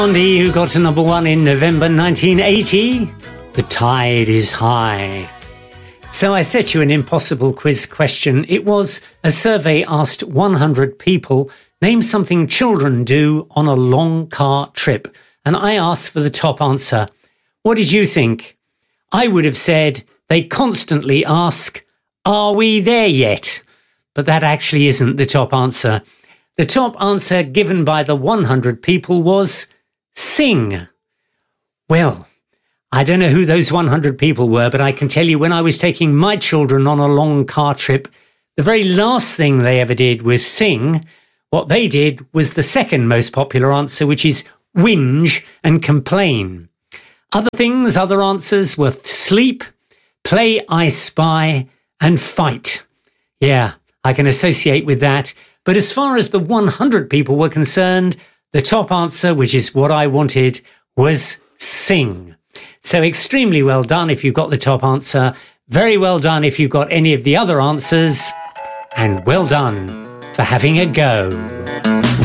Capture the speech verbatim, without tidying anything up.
Blondie, who got to number one in November nineteen eighty. The tide is high. So I set you an impossible quiz question. It was a survey asked one hundred people, name something children do on a long car trip. And I asked for the top answer. What did you think? I would have said they constantly ask, are we there yet? But that actually isn't the top answer. The top answer given by the one hundred people was sing. Well, I don't know who those one hundred people were, but I can tell you when I was taking my children on a long car trip, the very last thing they ever did was sing. What they did was the second most popular answer, which is whinge and complain. Other things, other answers were sleep, play I spy, and fight. Yeah, I can associate with that. But as far as the one hundred people were concerned, the top answer, which is what I wanted, was sing. So extremely well done if you got the top answer. Very well done if you got any of the other answers. And well done for having a go.